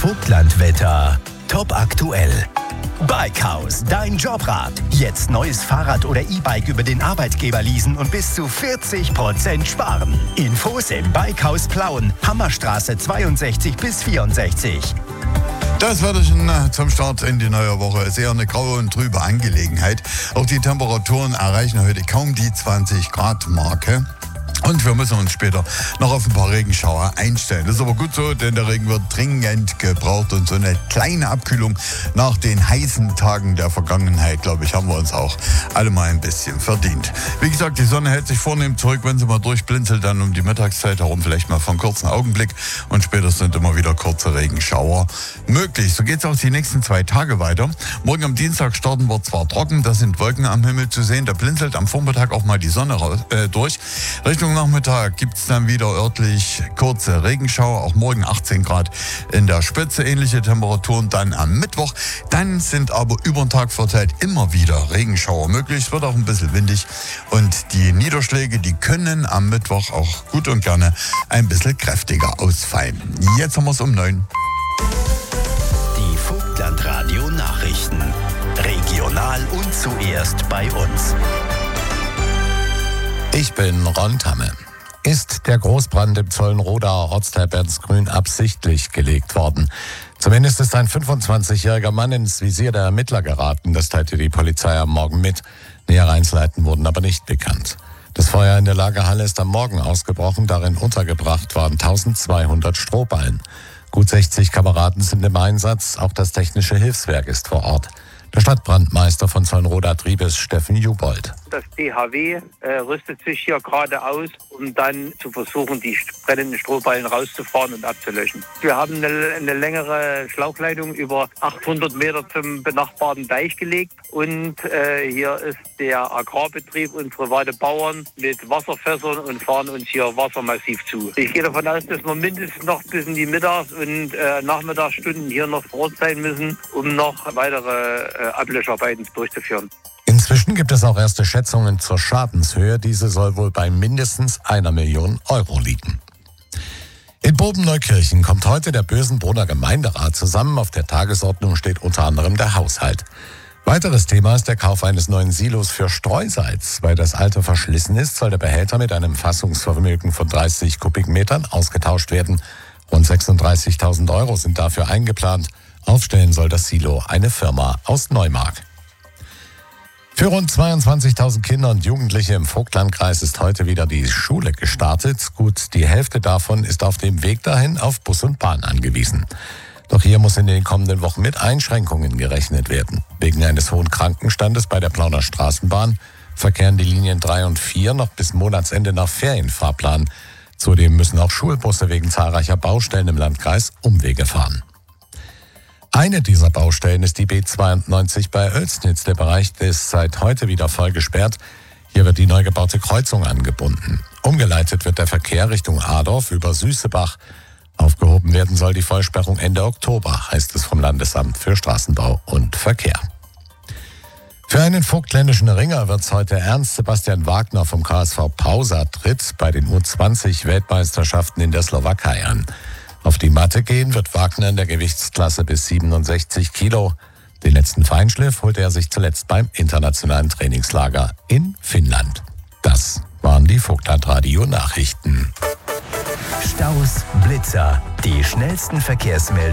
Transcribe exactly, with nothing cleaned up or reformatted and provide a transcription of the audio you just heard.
Vogtlandwetter. Top aktuell. Bikehaus, dein Jobrat. Jetzt neues Fahrrad oder E-Bike über den Arbeitgeber leasen und bis zu vierzig Prozent sparen. Infos im Bikehaus Plauen, Hammerstraße zweiundsechzig bis vierundsechzig. Das Wetterchen zum Start in die neue Woche ist eher eine graue und trübe Angelegenheit. Auch die Temperaturen erreichen heute kaum die zwanzig Grad Marke. Und wir müssen uns später noch auf ein paar Regenschauer einstellen. Das ist aber gut so, denn der Regen wird dringend gebraucht. Und so eine kleine Abkühlung nach den heißen Tagen der Vergangenheit, glaube ich, haben wir uns auch alle mal ein bisschen verdient. Wie gesagt, die Sonne hält sich vornehm zurück, wenn sie mal durchblinzelt, dann um die Mittagszeit herum vielleicht mal für einen kurzen Augenblick. Und später sind immer wieder kurze Regenschauer möglich. So geht es auch die nächsten zwei Tage weiter. Morgen am Dienstag starten wir zwar trocken, da sind Wolken am Himmel zu sehen. Da blinzelt am Vormittag auch mal die Sonne raus, äh, durch. Richtung Nachmittag gibt es dann wieder örtlich kurze Regenschauer, auch morgen achtzehn Grad in der Spitze, ähnliche Temperaturen dann am Mittwoch. Dann sind aber über den Tag verteilt immer wieder Regenschauer möglich. Es wird auch ein bisschen windig und die Niederschläge, die können am Mittwoch auch gut und gerne ein bisschen kräftiger ausfallen. Jetzt haben wir es um neun. Die Vogtlandradio Nachrichten. Regional und zuerst bei uns. Ich bin Ron Tamme. Ist der Großbrand im Zollenrodaer Ortsteil Bernsgrün absichtlich gelegt worden? Zumindest ist ein fünfundzwanzigjähriger Mann ins Visier der Ermittler geraten. Das teilte die Polizei am Morgen mit. Nähere Einzelheiten wurden aber nicht bekannt. Das Feuer in der Lagerhalle ist am Morgen ausgebrochen. Darin untergebracht waren eintausendzweihundert Strohballen. Gut sechzig Kameraden sind im Einsatz. Auch das technische Hilfswerk ist vor Ort. Der Stadtbrandmeister von Zollenroda Triebes, Steffen Jubold. Das B H W äh, rüstet sich hier gerade aus, um dann zu versuchen, die brennenden Strohballen rauszufahren und abzulöschen. Wir haben eine, eine längere Schlauchleitung über achthundert Meter zum benachbarten Deich gelegt. Und äh, hier ist der Agrarbetrieb und private Bauern mit Wasserfässern und fahren uns hier Wasser massiv zu. Ich gehe davon aus, dass wir mindestens noch bis in die Mittags- und äh, Nachmittagsstunden hier noch vor Ort sein müssen, um noch weitere äh, Ablöscharbeiten durchzuführen. Inzwischen gibt es auch erste Schätzungen zur Schadenshöhe. Diese soll wohl bei mindestens einer Million Euro liegen. In Bobenneukirchen kommt heute der Bösenbrunner Gemeinderat zusammen. Auf der Tagesordnung steht unter anderem der Haushalt. Weiteres Thema ist der Kauf eines neuen Silos für Streusalz. Weil das alte verschlissen ist, soll der Behälter mit einem Fassungsvermögen von dreißig Kubikmetern ausgetauscht werden. Rund sechsunddreißigtausend Euro sind dafür eingeplant. Aufstellen soll das Silo eine Firma aus Neumark. Für rund zweiundzwanzigtausend Kinder und Jugendliche im Vogtlandkreis ist heute wieder die Schule gestartet. Gut die Hälfte davon ist auf dem Weg dahin auf Bus und Bahn angewiesen. Doch hier muss in den kommenden Wochen mit Einschränkungen gerechnet werden. Wegen eines hohen Krankenstandes bei der Plauner Straßenbahn verkehren die Linien drei und vier noch bis Monatsende nach Ferienfahrplan. Zudem müssen auch Schulbusse wegen zahlreicher Baustellen im Landkreis Umwege fahren. Eine dieser Baustellen ist die B zweiundneunzig bei Oelsnitz. Der Bereich ist seit heute wieder voll gesperrt. Hier wird die neu gebaute Kreuzung angebunden. Umgeleitet wird der Verkehr Richtung Adorf über Süßebach. Aufgehoben werden soll die Vollsperrung Ende Oktober, heißt es vom Landesamt für Straßenbau und Verkehr. Für einen vogtländischen Ringer wird es heute Ernst Sebastian Wagner vom K S V Pausa tritt bei den U zwanzig Weltmeisterschaften in der Slowakei an. Auf die Matte gehen wird Wagner in der Gewichtsklasse bis siebenundsechzig Kilo. Den letzten Feinschliff holte er sich zuletzt beim internationalen Trainingslager in Finnland. Das waren die Vogtlandradio Nachrichten. Staus, Blitzer, die schnellsten Verkehrsmeldungen